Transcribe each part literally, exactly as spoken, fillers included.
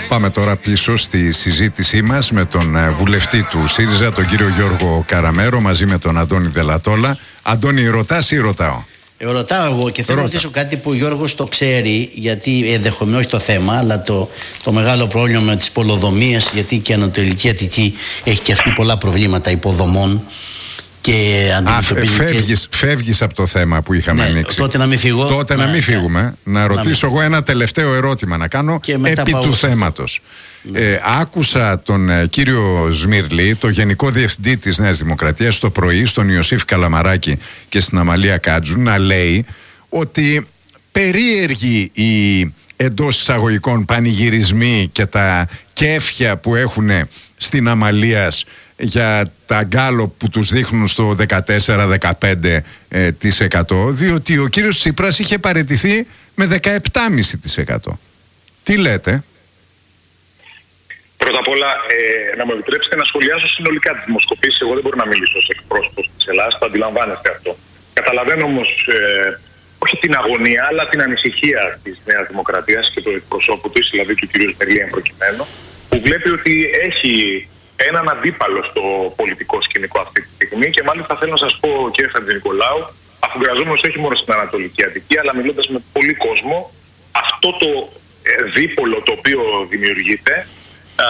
Πάμε τώρα πίσω στη συζήτησή μας με τον βουλευτή του ΣΥΡΙΖΑ, τον κύριο Γιώργο Καραμέρο, μαζί με τον Αντώνη Δελατόλα. Αντώνη, ρωτάς ή ρωτάω? Ε, ρωτάω εγώ και θέλω να ρωτήσω κάτι που ο Γιώργος το ξέρει, γιατί ενδεχομένως όχι το θέμα, αλλά το, το μεγάλο πρόβλημα με τις πολεοδομίες, γιατί και η Ανατολική Αττική έχει και αυτή πολλά προβλήματα υποδομών. Και Α, φεύγεις, φεύγεις από το θέμα που είχαμε ναι, ανοίξει. Τότε να μην φύγω. Τότε να, να μην φύγουμε. Να, να ρωτήσω να εγώ ένα τελευταίο ερώτημα να κάνω επί του θέματος. Ναι. Ε, άκουσα τον ε, κύριο Σμύρλη, το Γενικό Διευθυντή της Νέας Δημοκρατίας, το πρωί στον Ιωσήφ Καλαμαράκη και στην Αμαλία Κάτζου να λέει ότι περίεργοι οι εντός εισαγωγικών πανηγυρισμοί και τα κέφια που έχουν στην Αμαλίας για τα γκάλο που τους δείχνουν στο δεκατέσσερα με δεκαπέντε τοις εκατό, διότι ο κύριος Τσίπρας είχε παραιτηθεί με δεκαεπτά κόμμα πέντε τοις εκατό. Τι λέτε? Πρώτα απ' όλα, ε, να μου επιτρέψετε να σχολιάσω συνολικά τις δημοσκοπήσεις. Εγώ δεν μπορώ να μιλήσω ως εκπρόσωπος της Ελλάδας, το αντιλαμβάνεστε αυτό. Καταλαβαίνω όμως ε, όχι την αγωνία, αλλά την ανησυχία της Νέας Δημοκρατίας και του εκπροσώπου της, δηλαδή του κ. Σμύρλη εν προκειμένου, που βλέπει ότι έχει έναν αντίπαλο στο πολιτικό σκηνικό αυτή τη στιγμή. Και μάλιστα θέλω να σας πω, κύριε Χατζηνικολάου, αφού γραζόμαστε όχι μόνο στην Ανατολική Αττική, αλλά μιλώντας με πολύ κόσμο, αυτό το ε, δίπολο το οποίο δημιουργείται, α,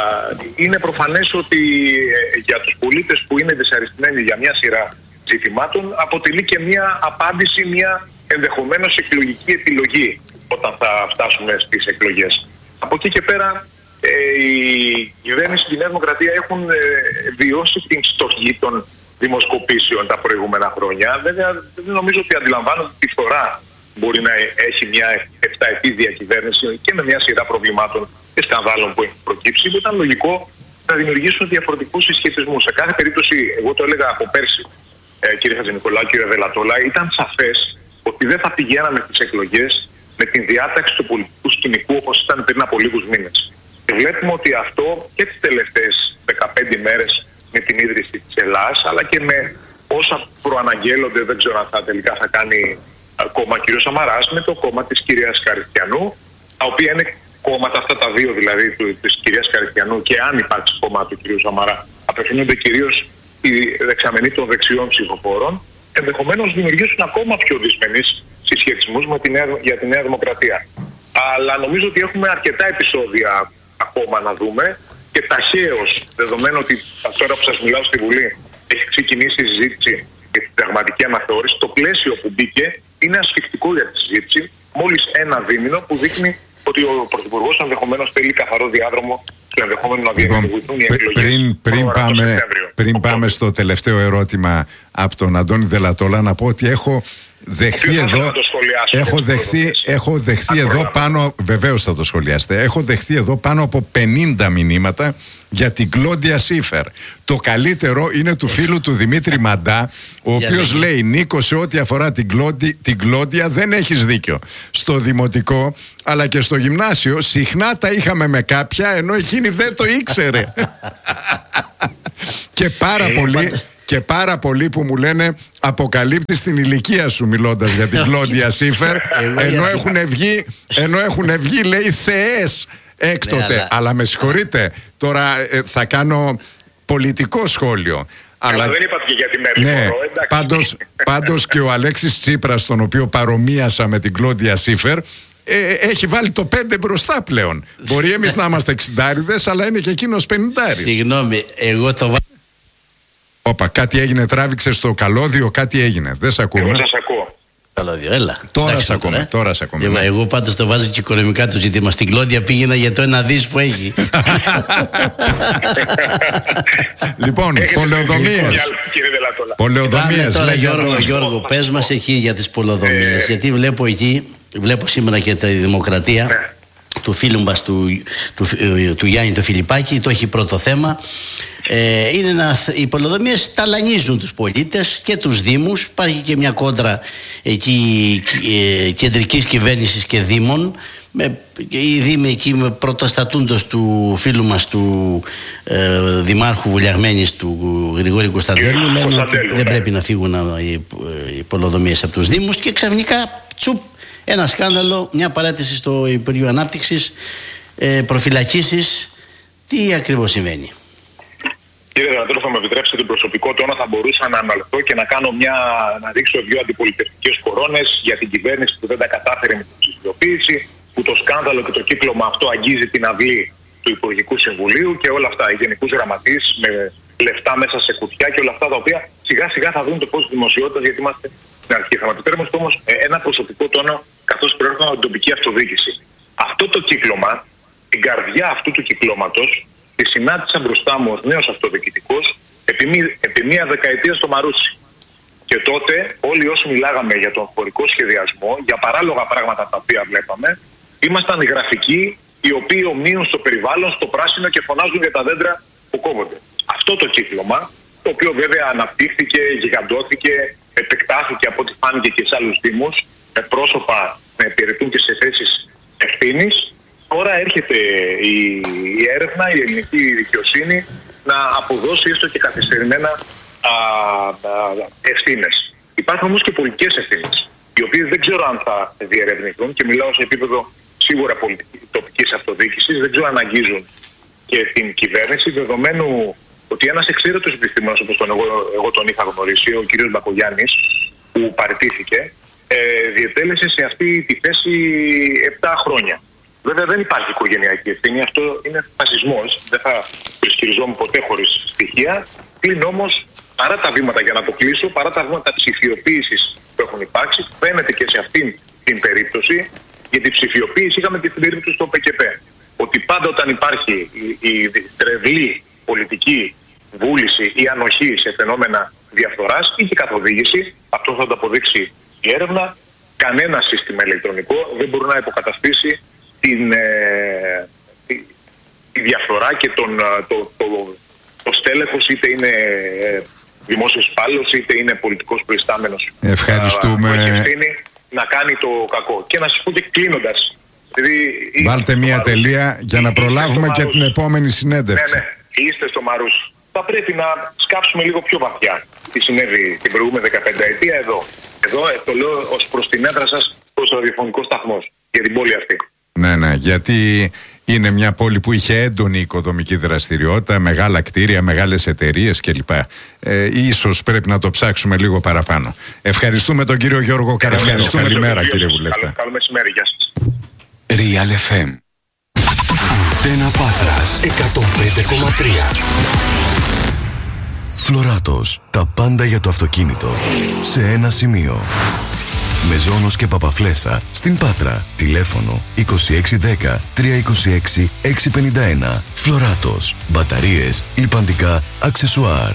είναι προφανές ότι ε, για τους πολίτες που είναι δυσαρεστημένοι για μια σειρά ζητημάτων, αποτελεί και μια απάντηση, μια ενδεχομένως εκλογική επιλογή όταν θα φτάσουμε στις εκλογές. Από εκεί και πέρα, Ε, η κυβέρνηση και η Νέα Δημοκρατία έχουν ε, βιώσει την στοχή των δημοσκοπήσεων τα προηγούμενα χρόνια. Βέβαια, δεν νομίζω ότι αντιλαμβάνονται τη φορά μπορεί να έχει μια επταετή διακυβέρνηση και με μια σειρά προβλημάτων και σκανδάλων που έχουν προκύψει. Ήταν λογικό να δημιουργήσουν διαφορετικούς συσχετισμούς. Σε κάθε περίπτωση, εγώ το έλεγα από πέρσι, ε, κύριε Χατζηνικολάου, κύριε Δελατόλα, ήταν σαφές ότι δεν θα πηγαίναμε στις εκλογές με την διάταξη του πολιτικού σκηνικού όπως ήταν πριν από λίγους μήνες. Και βλέπουμε ότι αυτό και τις τελευταίες δεκαπέντε ημέρες με την ίδρυση της Ελλάδας, αλλά και με όσα προαναγγέλλονται, δεν ξέρω αν θα τελικά θα κάνει κόμμα κ. Σαμαράς, με το κόμμα της κυρίας Καριστιανού, τα οποία είναι κόμματα αυτά τα δύο, δηλαδή της κυρίας Καριστιανού, και αν υπάρξει κόμμα του κ. Σαμαρά, απευθύνονται κυρίως οι δεξαμενοί των δεξιών ψηφοφόρων, ενδεχομένως δημιουργήσουν ακόμα πιο δυσμενείς συσχετισμούς με τη νέα, για τη Νέα Δημοκρατία. Αλλά νομίζω ότι έχουμε αρκετά επεισόδια ακόμα να δούμε και ταχαίως, δεδομένου ότι τώρα που σας μιλάω στη Βουλή έχει ξεκινήσει η συζήτηση για την πραγματική αναθεώρηση, το πλαίσιο που μπήκε είναι ασφικτικό για τη συζήτηση, μόλις ένα δίμηνο που δείχνει ότι ο Πρωθυπουργός ενδεχομένως θέλει καθαρό διάδρομο και ενδεχομένω να διεκδικηθούν οι εκλογές. Πριν, πριν, πάμε, πριν πάμε στο τελευταίο ερώτημα από τον Αντώνη Δελατόλα, να πω ότι έχω δεχθεί εδώ, έχω δεχθεί, έχω δεχθεί εδώ πάνω, βεβαίως θα το σχολιάσετε, έχω δεχθεί εδώ πάνω από πενήντα μηνύματα για την Κλόντια Σίφερ. Το καλύτερο είναι του φίλου του Δημήτρη Μαντά, ο οποίος λέει: Νίκο, σε ό,τι αφορά την, Κλόντι, την Κλόντια δεν έχεις δίκιο. Στο δημοτικό αλλά και στο γυμνάσιο συχνά τα είχαμε με κάποια, ενώ εκείνη δεν το ήξερε. Και πάρα πολύ... Και πάρα πολλοί που μου λένε αποκαλύπτεις την ηλικία σου μιλώντας για την Κλόντια Σίφερ, ενώ έχουν βγει, ενώ έχουν βγει λέει θεές έκτοτε. Ναι, αλλά... αλλά με συγχωρείτε, τώρα ε, θα κάνω πολιτικό σχόλιο. Αλλά, αλλά δεν είπατε και για τη Μέρλη. Ναι, πάντως, πάντως και ο Αλέξης Τσίπρας, τον οποίο παρομοίασα με την Κλόντια Σίφερ, ε, έχει βάλει το πέντε μπροστά πλέον. Μπορεί εμείς να είμαστε εξιντάριδες, αλλά είναι και εκείνος πενηντάρης. Συγγνώμη, εγώ το βάλω. Όπα, κάτι έγινε, τράβηξε στο καλώδιο, κάτι έγινε. Δεν σε ακούμε. Εγώ σας ακούω. Καλώδιο, έλα. Τώρα σε ακούμε, ε? τώρα σε ακούμε. Εγώ, εγώ πάντως το βάζω και οικονομικά το ζήτημα. Στην Κλόντια πήγαινα για το ένα δις που έχει. Λοιπόν, πολεοδομίες. Πολεοδομίες. Τώρα Γιώργο, Γιώργο, πες μας εκεί για τις πολεοδομίες. Γιατί βλέπω εκεί, βλέπω σήμερα και τη Δημοκρατία του φίλου μας του, του, του, του Γιάννη το Φιλιππάκη, το έχει πρώτο θέμα. Ε, είναι να, οι πολεοδομίες ταλανίζουν τους πολίτες και τους δήμους. Υπάρχει και μια κόντρα εκεί ε, κεντρικής κυβέρνησης και δήμων. Με, οι δήμοι εκεί με πρωτοστατούντος του φίλου μας του ε, Δημάρχου Βουλιαγμένης, του Γρηγόρη Κωνσταντέλου, λένε ότι δεν πρέπει να φύγουν οι, οι πολεοδομίες από τους δήμους, και ξαφνικά τσουπ, ένα σκάνδαλο, μια παράτηση στο Υπουργείο Ανάπτυξης ε, προφυλακίσεις. Τι ακριβώς συμβαίνει? Κύριε Γρατέλο, θα με επιτρέψετε την προσωπικό τόνο, θα μπορούσα να αναλυθώ και να κάνω μια, να δείξω δύο αντιπολιτευτικές κορώνες για την κυβέρνηση που δεν τα κατάφερε με την ψηφιοποίηση, που το σκάνδαλο και το κύκλωμα αυτό αγγίζει την αυλή του Υπουργικού Συμβουλίου και όλα αυτά. Οι γενικούς γραμματείς με λεφτά μέσα σε κουτιά και όλα αυτά τα οποία σιγά σιγά θα δουν το φως της δημοσιότητας, γιατί είμαστε στην αρχή. Θα με επιτρέψετε όμως ένα προσωπικό τόνο, καθώς προέρχομαι από την τοπική αυτοδιοίκηση. Αυτό το κύκλωμα, την καρδιά αυτού του κυκλώματος, τη συνάντησα μπροστά μου ως νέος αυτοδιοικητικός επί, επί μία δεκαετία στο Μαρούσι. Και τότε όλοι όσοι μιλάγαμε για τον χωρικό σχεδιασμό, για παράλογα πράγματα τα οποία βλέπαμε, ήμασταν οι γραφικοί οι οποίοι ομοίουν στο περιβάλλον, στο πράσινο και φωνάζουν για τα δέντρα που κόβονται. Αυτό το κύκλωμα, το οποίο βέβαια αναπτύχθηκε, γιγαντώθηκε, επεκτάθηκε από ό,τι φάνηκε και σε άλλους δήμους, με πρόσωπα να υπηρετούν και σε θέσεις ευθύνης. Τώρα έρχεται η, η έρευνα, η ελληνική δικαιοσύνη να αποδώσει έστω και καθυστερημένα α, α, ευθύνες. Υπάρχουν όμως και πολιτικές ευθύνες, οι οποίες δεν ξέρω αν θα διερευνηθούν και μιλάω σε επίπεδο σίγουρα τοπικής αυτοδιοίκησης, δεν ξέρω αν αγγίζουν και την κυβέρνηση, δεδομένου ότι ένας εξαίρετος επιστήμονας, όπως τον εγώ, εγώ τον είχα γνωρίσει, ο κ. Μπακογιάννης, που παραιτήθηκε, ε, διετέλεσε σε αυτή τη θέση επτά χρόνια. Βέβαια δεν υπάρχει οικογενειακή ευθύνη, αυτό είναι φασισμός, δεν θα το ισχυριζόμουν ποτέ χωρίς στοιχεία. Πλην όμως, παρά τα βήματα, για να το κλείσω, παρά τα βήματα ψηφιοποίησης που έχουν υπάρξει, φαίνεται και σε αυτήν την περίπτωση, γιατί ψηφιοποίηση είχαμε και στην περίπτωση στο ΠΚΠ. Ότι πάντα όταν υπάρχει η, η τρευλή πολιτική βούληση ή ανοχή σε φαινόμενα διαφθοράς ή και καθοδήγηση, αυτό θα το αποδείξει η έρευνα, κανένα σύστημα ηλεκτρονικό δεν μπορεί να υποκαταστήσει την, ε, τη, τη διαφθορά και τον, το, το, το στέλεχος, είτε είναι ε, δημόσιος υπάλληλος είτε είναι πολιτικός προϊστάμενος. Ευχαριστούμε. Έχει ευθύνη να κάνει το κακό. Και να σας πω και κλείνοντας, βάλτε μία τελεία για να προλάβουμε και την επόμενη συνέντευξη. Ναι, ναι, είστε στο Μαρούσι. Θα πρέπει να σκάψουμε λίγο πιο βαθιά τι συνέβη την προηγούμενη δεκαπενταετία εδώ. Εδώ το λέω ως προς την έδρα σας, ως ραδιοφωνικός σταθμός για την πόλη αυτή. Ναι, ναι, γιατί είναι μια πόλη που είχε έντονη οικοδομική δραστηριότητα, μεγάλα κτίρια, μεγάλες εταιρείες κλπ. Ε, ίσως πρέπει να το ψάξουμε λίγο παραπάνω. Ευχαριστούμε τον κύριο Γιώργο Καραμέλο. Ευχαριστούμε. Καλημέρα, κύριε Βουλευτά. Καλό, καλό μεσημέρι, γεια σας. Real εφ εμ Τένα Πάτρας εκατόν πέντε κόμμα τρία. Φλωράτος. Τα πάντα για το αυτοκίνητο σε ένα σημείο. Μεζόνος και Παπαφλέσσα στην Πάτρα. Τηλέφωνο είκοσι έξι δέκα τριακόσια είκοσι έξι εξακόσια πενήντα ένα. Φλωράτος. Μπαταρίες, λιπαντικά, αξεσουάρ.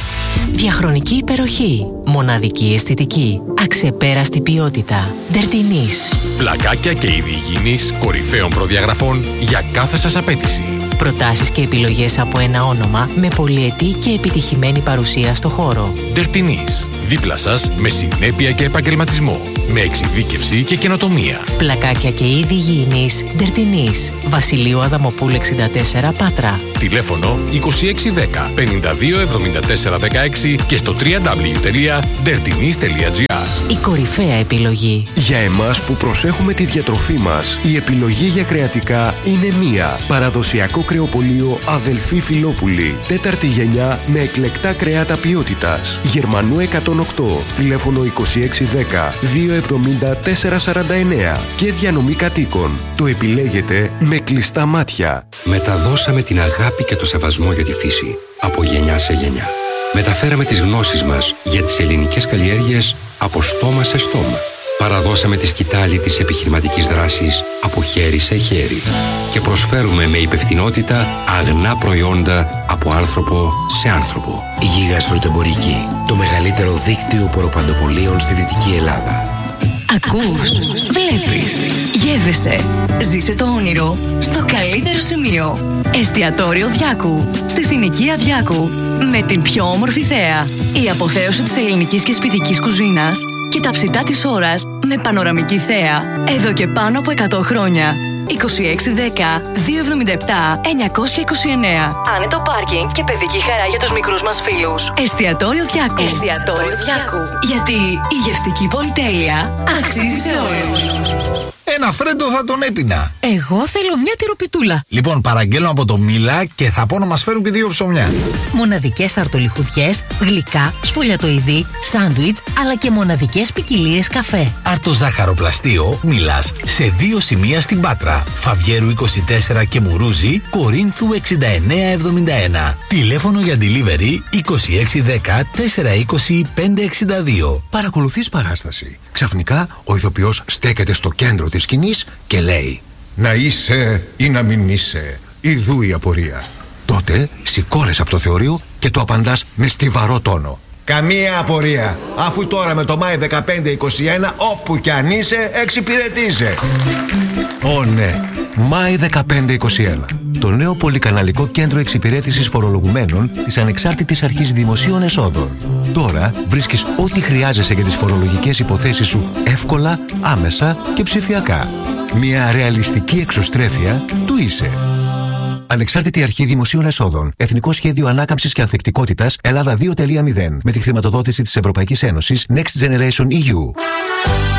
Διαχρονική υπεροχή. Μοναδική αισθητική. Αξεπέραστη ποιότητα. Ντερτινής. Πλακάκια και είδη υγιεινής κορυφαίων προδιαγραφών για κάθε σας απέτηση. Προτάσεις και επιλογές από ένα όνομα με πολυετή και επιτυχημένη παρουσία στο χώρο. Ντερτινής. Δίπλα σας με συνέπεια και επαγγελματισμό. Με εξειδίκευση και καινοτομία. Πλακάκια και είδη υγιεινής. Ντερτινής. Βασιλείου Αδαμοπούλου εξήντα τέσσερα Πάτρα. Τηλέφωνο είκοσι έξι δέκα πενήντα δύο εβδομήντα τέσσερα δεκαέξι και στο double-u double-u double-u τελεία ντερτινής τελεία τζι άρ. Η κορυφαία επιλογή. Για εμάς που προσέχουμε τη διατροφή μας, η επιλογή για κρεατικά είναι μία. Παραδοσιακό κρεοπωλείο Αδελφή Φιλόπουλη. Τέταρτη γενιά με εκλεκτά κρεάτα ποιότητας. Γερμανού εκατόν οκτώ. Τηλέφωνο είκοσι έξι δέκα διακόσια εβδομήντα τέσσερα σαράντα εννέα. Και διανομή κατοίκων. Το επιλέγετε με κλειστά μάτια. Μεταδώσαμε την αγάπη και το σεβασμό για τη φύση από γενιά σε γενιά. Μεταφέραμε τις γνώσεις μας για τις ελληνικές καλλιέργειες από στόμα σε στόμα. Παραδώσαμε τη σκητάλη της επιχειρηματικής δράσης από χέρι σε χέρι. Και προσφέρουμε με υπευθυνότητα αγνά προϊόντα από άνθρωπο σε άνθρωπο. Η Γίγας Φρουτεμπορική, το μεγαλύτερο δίκτυο ποροπαντοπολίων στη Δυτική Ελλάδα. Ακούς, βλέπεις, γεύεσαι. Ζήσε το όνειρο στο καλύτερο σημείο. Εστιατόριο Διάκου, στη συνοικία Διάκου. Με την πιο όμορφη θέα. Η αποθέωση της ελληνικής και σπιτικής κουζίνας και τα ψητά της ώρας με πανοραμική θέα. Εδώ και πάνω από εκατό χρόνια. είκοσι έξι δέκα διακόσια εβδομήντα επτά εννιακόσια είκοσι εννέα. Άνετο πάρκινγκ και παιδική χαρά για τους μικρούς μας φίλους. Εστιατόριο Διάκου. Εστιατόριο Διάκου. Γιατί η γευστική πολυτέλεια αξίζει σε όλους. ένα φρέντο θα τον έπινα. Εγώ θέλω μια τυροπιτούλα. Λοιπόν, παραγγέλνω από το Μίλα και θα πω να μας φέρουν και δύο ψωμιά. Μοναδικές αρτολιχουδιές, γλυκά, σφολιατοειδή, σάντουιτς, αλλά και μοναδικές ποικιλίες καφέ. Αρτοζάχαροπλαστείο Μίλας σε δύο σημεία στην Πάτρα. Φαβιέρου είκοσι τέσσερα και Μουρούζη, Κορίνθου εξήντα εννέα εβδομήντα ένα. Τηλέφωνο για delivery είκοσι έξι δέκα τετρακόσια είκοσι πεντακόσια εξήντα δύο. Παρακολουθείς παράσταση. Ξαφνικά ο ηθοποιός στέκεται στο κέντρο της σκηνής και λέει: «Να είσαι ή να μην είσαι, ιδού η απορία». Τότε σηκώνεσαι από το θεωρείο και το απαντάς με στιβαρό τόνο: «Καμία απορία, αφού τώρα με το Μάη δεκαπέντε είκοσι ένα όπου κι αν είσαι εξυπηρετείσαι». Ω ναι, Μάη δεκαπέντε είκοσι ένα. Το νέο πολυκαναλικό κέντρο εξυπηρέτησης φορολογουμένων της Ανεξάρτητης Αρχής Δημοσίων Εσόδων. Τώρα βρίσκεις ό,τι χρειάζεσαι για τις φορολογικές υποθέσεις σου εύκολα, άμεσα και ψηφιακά. Μια ρεαλιστική εξωστρέφεια του είσαι. Ανεξάρτητη Αρχή Δημοσίων Εσόδων. Εθνικό Σχέδιο Ανάκαμψης και Ανθεκτικότητας Ελλάδα δύο τελεία μηδέν. Με τη χρηματοδότηση της Ευρωπαϊκής Ένωσης Next Generation ι γιου.